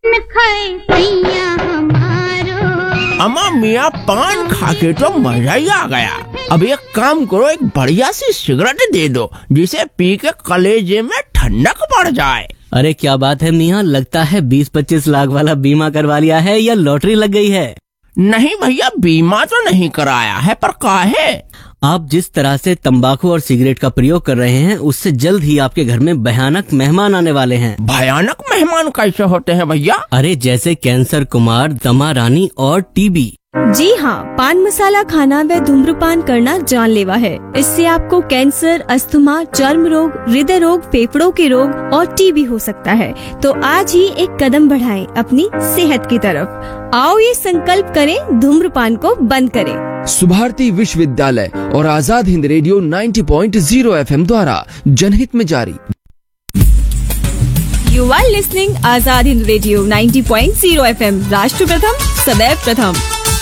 अम्मा मियाँ पान खा के तो मजा ही आ गया। अब एक काम करो, एक बढ़िया सी सिगरेट दे दो जिसे पी के कलेजे में ठंडक पड़ जाए। अरे क्या बात है मियाँ, लगता है 20-25 लाख वाला बीमा करवा लिया है या लॉटरी लग गई है? नहीं भैया, बीमा तो नहीं कराया है, पर काहे? आप जिस तरह से तंबाकू और सिगरेट का प्रयोग कर रहे हैं उससे जल्द ही आपके घर में भयानक मेहमान आने वाले हैं। भयानक मेहमान कैसे होते हैं भैया? अरे जैसे कैंसर, कुमार, दमा रानी और टीबी। जी हाँ, पान मसाला खाना व धूम्रपान करना जानलेवा है। इससे आपको कैंसर, अस्थमा, चर्म रोग, हृदय रोग, फेफड़ों के रोग और टीबी हो सकता है। तो आज ही एक कदम बढ़ाएं अपनी सेहत की तरफ। आओ ये संकल्प करें, धूम्रपान को बंद करें। सुभारती विश्वविद्यालय और आजाद हिंद रेडियो 90.0 FM द्वारा जनहित में जारी। You are listening Azad Hind radio 90.0 FM, राष्ट्र प्रथम सदैव प्रथम।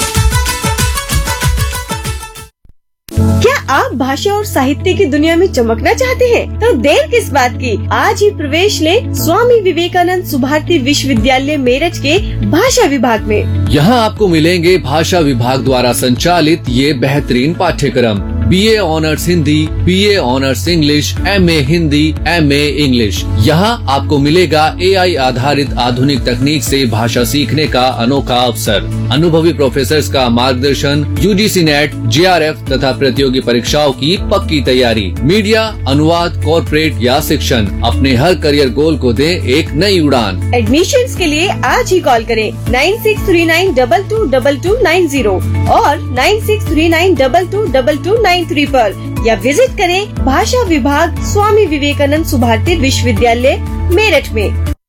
क्या आप भाषा और साहित्य की दुनिया में चमकना चाहते हैं? तो देर किस बात की, आज ही प्रवेश लें स्वामी विवेकानंद सुभारती विश्वविद्यालय मेरठ के भाषा विभाग में। यहाँ आपको मिलेंगे भाषा विभाग द्वारा संचालित ये बेहतरीन पाठ्यक्रम: BA honours Hindi, BA honours English, MA Hindi, MA English. यहाँ आपको मिलेगा AI आधारित आधुनिक तकनीक से भाषा सीखने का अनोखा अवसर, अनुभवी प्रोफेसर्स का मार्गदर्शन, UGC नेट, JRF तथा प्रतियोगी परीक्षाओं की पक्की तैयारी, मीडिया, अनुवाद, कॉर्पोरेट या शिक्षण। अपने हर करियर गोल को दें एक नई उड़ान। एडमिशन्स के लिए आज ही कॉल करें 9639222290 और 9639222293 पर, या विजिट करें भाषा विभाग स्वामी विवेकानंद सुभारती विश्वविद्यालय मेरठ में।